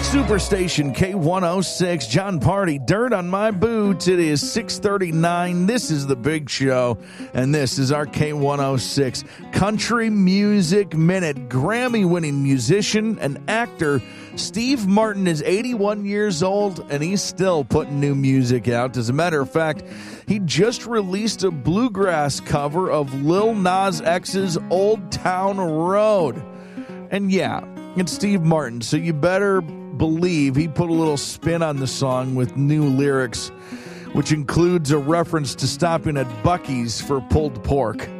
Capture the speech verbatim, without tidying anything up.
Superstation K one oh six, John Party, Dirt on My Boots. It is six thirty-nine. This is The Big Show, and this is our K one oh six Country Music Minute. Grammy-winning musician and actor Steve Martin is eighty-one years old, and he's still putting new music out. As a matter of fact, he just released a bluegrass cover of Lil Nas X's Old Town Road. And yeah, it's Steve Martin, so you better believe he put a little spin on the song with new lyrics, which includes a reference to stopping at Buc-ee's for pulled pork.